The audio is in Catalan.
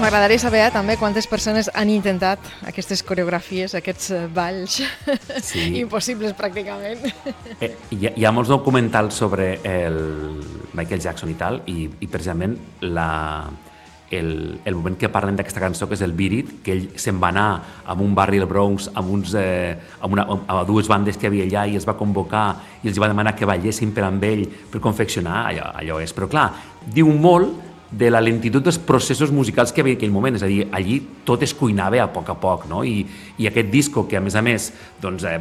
m'agradaria saber també quantes persones han intentat aquestes coreografies, aquests balls impossibles pràcticament. Hi ha molts documentals sobre el Michael Jackson i tal, i precisament el moment que parlen d'aquesta cançó, que és el Beat It, que ell se'n va anar a un barri del Bronx a dues bandes que hi havia allà i es va convocar i els va demanar que ballessin per amb ell per confeccionar allò és. Però clar, diu molt de la lentitud dels processos musicals que hi havia en aquell moment, és a dir, allí tot es cuinava a poc, no? I aquest disco, que a més doncs,